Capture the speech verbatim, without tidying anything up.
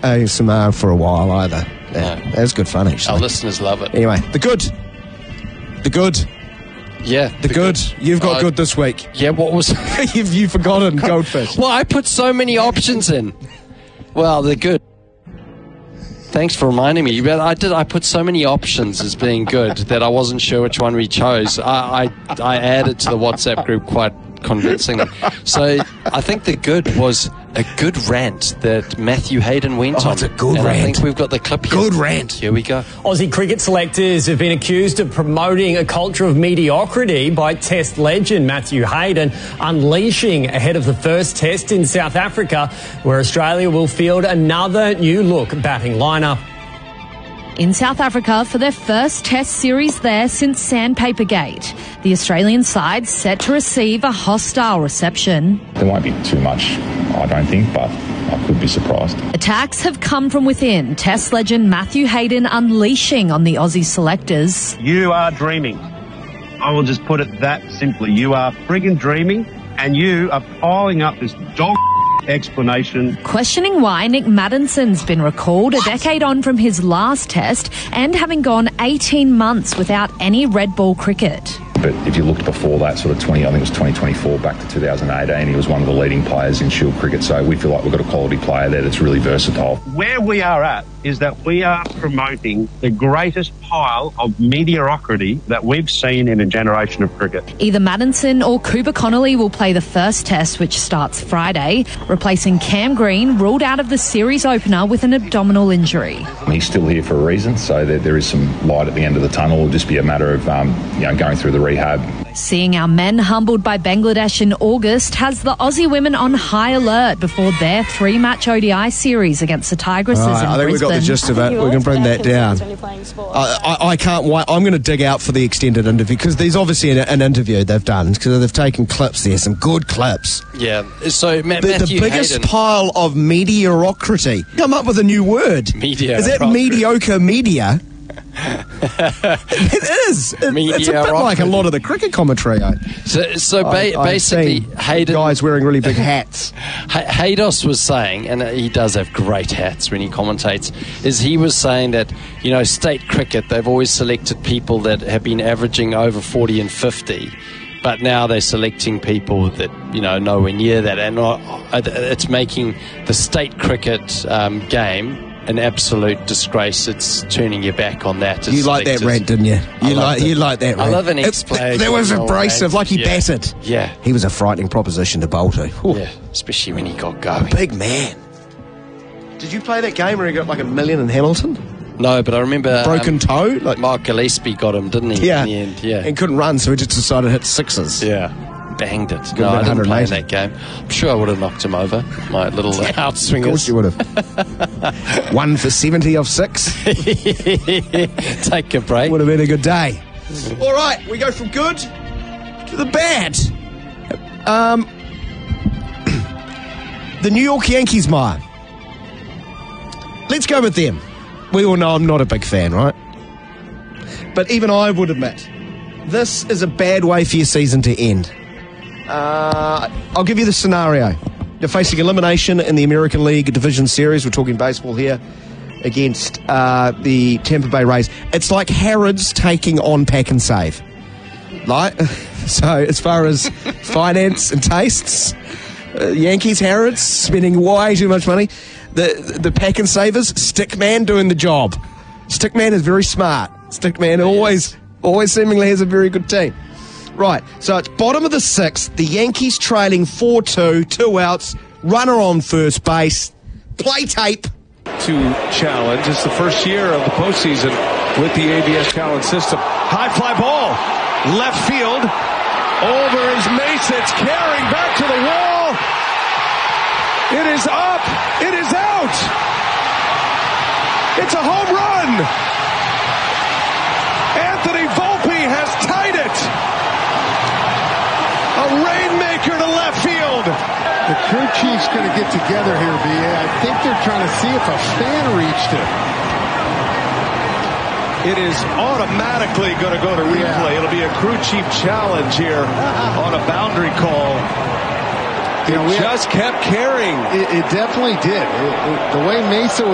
A S M R for a while either. Yeah, No. that was good fun, actually. Our listeners love it. Anyway, the good. The good. Yeah. The, good. You've got Uh, good this week. Yeah, what was... you've, you've forgotten goldfish. Well, I put so many options in. Well, they're good. Thanks for reminding me. But I did. I put so many options as being good that I wasn't sure which one we chose. I, I, I added to the WhatsApp group quite convincingly. So I think the good was a good rant that Matthew Hayden went Oh, on. it's a good and rant. I think we've got the clip here. Good rant. Here we go. Aussie cricket selectors have been accused of promoting a culture of mediocrity by Test legend Matthew Hayden, unleashing ahead of the first Test in South Africa, where Australia will field another new look batting lineup. In South Africa for their first Test series there since Sandpapergate. The Australian side set to receive a hostile reception. There won't be too much, I don't think, but I could be surprised. Attacks have come from within, Test legend Matthew Hayden unleashing on the Aussie selectors. You are dreaming. I will just put it that simply. You are friggin' dreaming, and you are piling up this dog explanation. Questioning why Nick Maddison's been recalled a decade on from his last Test and having gone eighteen months without any red ball cricket. But if you looked before that, sort of twenty, I think it was twenty twenty-four back to two thousand eighteen, he was one of the leading players in Shield cricket. So we feel like we've got a quality player there that's really versatile. Where we are at is that we are promoting the greatest pile of mediocrity that we've seen in a generation of cricket. Either Maddison or Cooper Connolly will play the first Test, which starts Friday, replacing Cam Green, ruled out of the series opener with an abdominal injury. He's still here for a reason, so there, there is some light at the end of the tunnel. It'll just be a matter of um, you know, going through the rehab. Seeing our men humbled by Bangladesh in August has the Aussie women on high alert before their three-match O D I series against the Tigresses Right, in I think we've got the Brisbane. gist of it. We can bring that down. I, I, I can't wait. I'm going to dig out for the extended interview because there's obviously an, an interview they've done because they've taken clips there, some good clips. Yeah. So Ma- The, the Matthew biggest Hayden. pile of mediocrity. Come up with a new word. Media. Is that mediocre media? It is. It, it's a bit like a lot of the cricket commentary. I, So, so ba- I- I've basically, seen Hayden. guys wearing really big hats. Hay- Haydos was saying, and he does have great hats when he commentates, is he was saying that, you know, state cricket, they've always selected people that have been averaging over forty and fifty, but now they're selecting people that, you know, nowhere near that, and uh, it's making the state cricket um, game an absolute disgrace. It's turning your back on that. You like that rant, didn't you? I You like loved it. you like that I rant. love an It's- ex-player That was going on abrasive, rant. like he Yeah. batted. Yeah. He was a frightening proposition to bowl to. Ooh. Yeah, especially when he got going. Big man. Did you play that game where he got like a million in Hamilton? No, but I remember Broken um, toe? Like, Mark Gillespie got him, didn't he? yeah. In the end, yeah. And couldn't run, so he just decided to hit sixes. Yeah. Banged it. Good No, I about didn't play one eighty. that game. I'm sure I would have knocked him over. My little outswingers. Of course you would have. One for seventy off six. Take a break. Would have been a good day. All right, we go from good to the bad. Um, the New York Yankees, Maya. Let's go with them. We all know I'm not a big fan, right? But even I would admit, this is a bad way for your season to end. Uh, I'll give you the scenario. You're facing elimination in the American League Division Series. We're talking baseball here against uh, the Tampa Bay Rays. It's like Harrods taking on Pack and Save. Like, so as far as finance and tastes, uh, Yankees, Harrods spending way too much money. The the Pack and Savers, Stickman doing the job. Stickman is very smart. Stickman always always seemingly has a very good team. Right, so it's bottom of the sixth. The Yankees trailing four two, two outs, runner on first base. Play tape. To challenge. It's the first year of the postseason with the A B S challenge system. High fly ball, left field, over is Mason. It's carrying back to the wall. It is up. It is out. It's a home run. Anthony Volpe has tied it. A rainmaker to left field. The crew chief's going to get together here, B A. I think they're trying to see if a fan reached it. It is automatically going to go to replay. Yeah. It'll be a crew chief challenge here on a boundary call. You know, it we just kept carrying. It, it definitely did. It, it, the way Mesa was